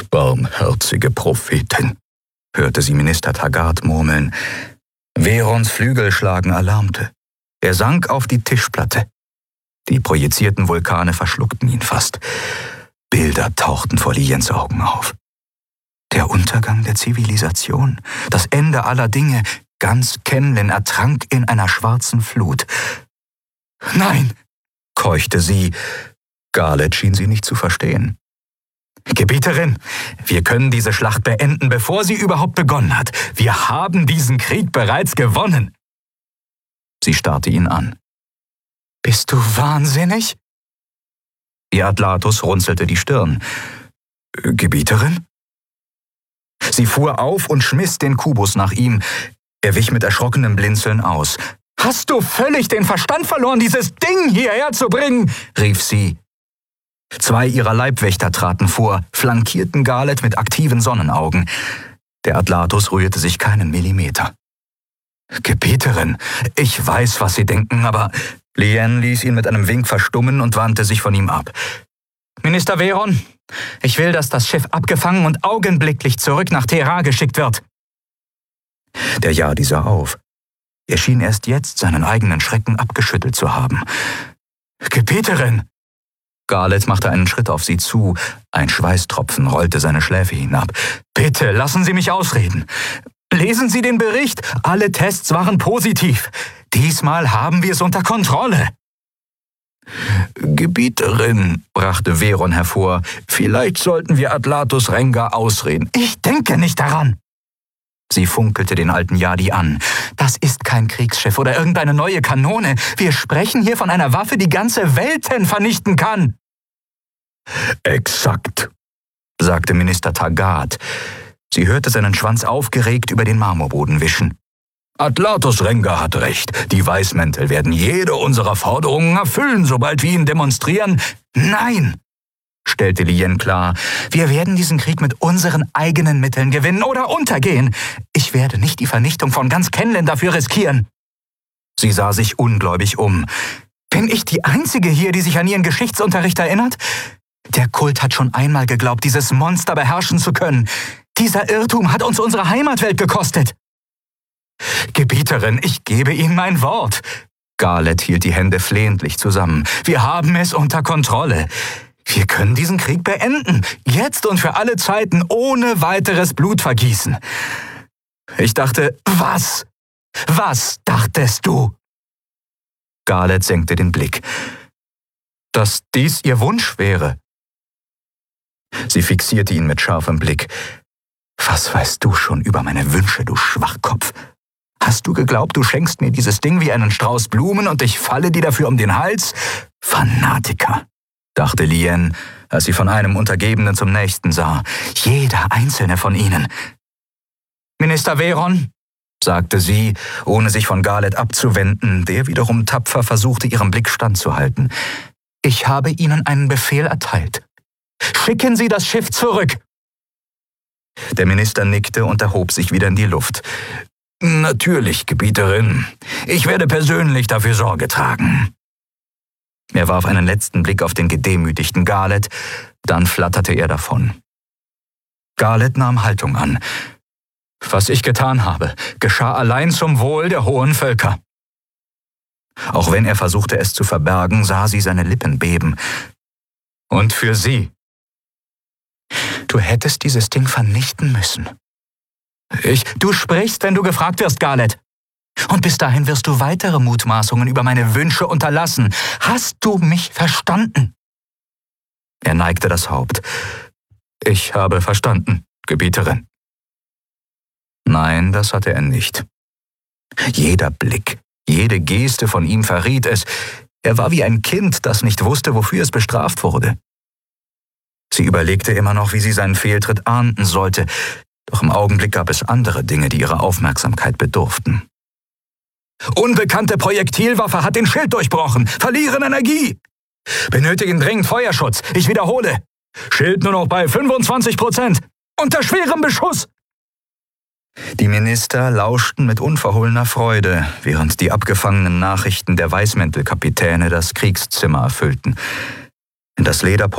Barmherzige Prophetin, hörte sie Minister Taggart murmeln. Verons Flügelschlagen erlahmte. Er sank auf die Tischplatte. Die projizierten Vulkane verschluckten ihn fast. Bilder tauchten vor Liens Augen auf. Der Untergang der Zivilisation, das Ende aller Dinge, ganz Kenlin ertrank in einer schwarzen Flut. »Nein«, keuchte sie. Garlet schien sie nicht zu verstehen. »Gebieterin, wir können diese Schlacht beenden, bevor sie überhaupt begonnen hat. Wir haben diesen Krieg bereits gewonnen.« Sie starrte ihn an. »Bist du wahnsinnig?« Ihr Atlatus runzelte die Stirn. »Gebieterin?« Sie fuhr auf und schmiss den Kubus nach ihm. Er wich mit erschrockenem Blinzeln aus. »Hast du völlig den Verstand verloren, dieses Ding hierher zu bringen?« rief sie. 2 ihrer Leibwächter traten vor, flankierten Garlet mit aktiven Sonnenaugen. Der Atlatus rührte sich keinen Millimeter. »Gebieterin, ich weiß, was Sie denken, aber...« Lien ließ ihn mit einem Wink verstummen und wandte sich von ihm ab. »Minister Veron, ich will, dass das Schiff abgefangen und augenblicklich zurück nach Thera geschickt wird.« Der Yadi sah auf. Er schien erst jetzt seinen eigenen Schrecken abgeschüttelt zu haben. »Gebieterin!« Garlet machte einen Schritt auf sie zu. Ein Schweißtropfen rollte seine Schläfe hinab. »Bitte, lassen Sie mich ausreden. Lesen Sie den Bericht. Alle Tests waren positiv. Diesmal haben wir es unter Kontrolle.« »Gebieterin«, brachte Veron hervor, »vielleicht sollten wir Atlatus Renga ausreden.« »Ich denke nicht daran.« Sie funkelte den alten Yadi an. »Das ist kein Kriegsschiff oder irgendeine neue Kanone. Wir sprechen hier von einer Waffe, die ganze Welten vernichten kann.« »Exakt«, sagte Minister Taggart. Sie hörte seinen Schwanz aufgeregt über den Marmorboden wischen. »Atlatus Renga hat recht. Die Weißmäntel werden jede unserer Forderungen erfüllen, sobald wir ihn demonstrieren.« »Nein«, stellte Lien klar, »wir werden diesen Krieg mit unseren eigenen Mitteln gewinnen oder untergehen. Ich werde nicht die Vernichtung von ganz Kenlin dafür riskieren.« Sie sah sich ungläubig um. »Bin ich die Einzige hier, die sich an ihren Geschichtsunterricht erinnert? Der Kult hat schon einmal geglaubt, dieses Monster beherrschen zu können. Dieser Irrtum hat uns unsere Heimatwelt gekostet.« »Gebieterin, ich gebe Ihnen mein Wort.« Garlet hielt die Hände flehentlich zusammen. »Wir haben es unter Kontrolle. Wir können diesen Krieg beenden, jetzt und für alle Zeiten, ohne weiteres Blutvergießen.« Ich dachte, was? Was dachtest du? Garlet senkte den Blick. Dass dies ihr Wunsch wäre. Sie fixierte ihn mit scharfem Blick. Was weißt du schon über meine Wünsche, du Schwachkopf? Hast du geglaubt, du schenkst mir dieses Ding wie einen Strauß Blumen und ich falle dir dafür um den Hals? Fanatiker, dachte Lien, als sie von einem Untergebenen zum nächsten sah. Jeder einzelne von ihnen. »Minister Veron«, sagte sie, ohne sich von Garlet abzuwenden, der wiederum tapfer versuchte, ihrem Blick standzuhalten. »Ich habe Ihnen einen Befehl erteilt. Schicken Sie das Schiff zurück!« Der Minister nickte und erhob sich wieder in die Luft. »Natürlich, Gebieterin. Ich werde persönlich dafür Sorge tragen.« Er warf einen letzten Blick auf den gedemütigten Garlet, dann flatterte er davon. Garlet nahm Haltung an. »Was ich getan habe, geschah allein zum Wohl der hohen Völker.« Auch wenn er versuchte, es zu verbergen, sah sie seine Lippen beben. »Und für Sie. Du hättest dieses Ding vernichten müssen.« Du sprichst, wenn du gefragt wirst, Garlet. Und bis dahin wirst du weitere Mutmaßungen über meine Wünsche unterlassen. Hast du mich verstanden? Er neigte das Haupt. Ich habe verstanden, Gebieterin. Nein, das hatte er nicht. Jeder Blick, jede Geste von ihm verriet es. Er war wie ein Kind, das nicht wusste, wofür es bestraft wurde. Sie überlegte immer noch, wie sie seinen Fehltritt ahnden sollte. Doch im Augenblick gab es andere Dinge, die ihrer Aufmerksamkeit bedurften. Unbekannte Projektilwaffe hat den Schild durchbrochen. Verlieren Energie. Benötigen dringend Feuerschutz. Ich wiederhole. Schild nur noch bei 25%. Unter schwerem Beschuss. Die Minister lauschten mit unverhohlener Freude, während die abgefangenen Nachrichten der Weißmäntelkapitäne das Kriegszimmer erfüllten. In das